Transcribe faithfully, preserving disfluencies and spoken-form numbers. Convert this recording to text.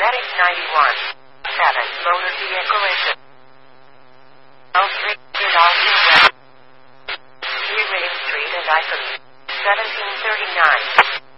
Attic ninety-one. seven. Motor vehicle engine. L three hundred Austin West. Ray Street and Icon. seventeen thirty-nine.